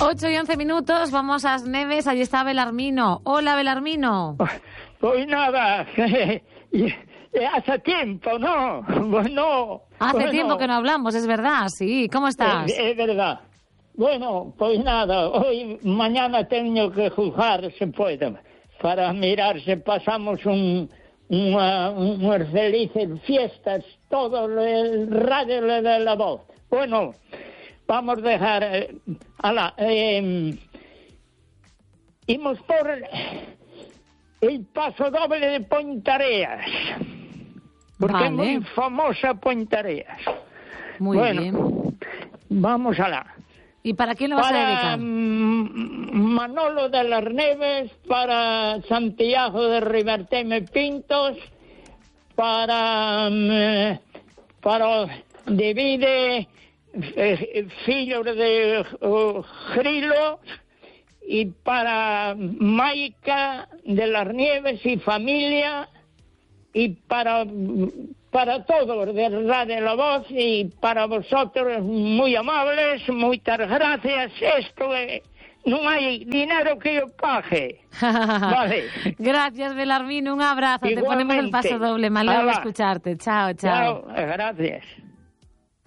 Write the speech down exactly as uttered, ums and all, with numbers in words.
ocho y once minutos, vamos a As Neves, allí está Belarmino. Hola, Belarmino. Pues nada, hace tiempo, ¿no? Bueno. Hace bueno, tiempo que no hablamos, es verdad, sí. ¿Cómo estás? Es, es verdad. Bueno, pues nada, hoy, mañana tengo que juzgar, se puede, para mirar si pasamos un, una, unas felices fiestas, todo el radio de la voz. Bueno, vamos a dejar, eh, ala, eh, íbamos por el paso doble de Pointareas, porque vale. es muy famosa Pointareas. Muy bueno, bien. Vamos a la. ¿Y para quién lo vas para a dedicar? Manolo de las Neves, para Santiago de Riberteme Pintos, para para Divide, eh, filho de uh, Grilo, y para Maica de las Nieves y familia, y para para todos de Radio La Voz, y para vosotros muy amables, muchas gracias. Esto es, no hay dinero que yo pague. Vale. Gracias, Belarmino, un abrazo. Igualmente. Te ponemos el paso doble, me alegro de Hala. escucharte. Chao, chao. Chao, gracias.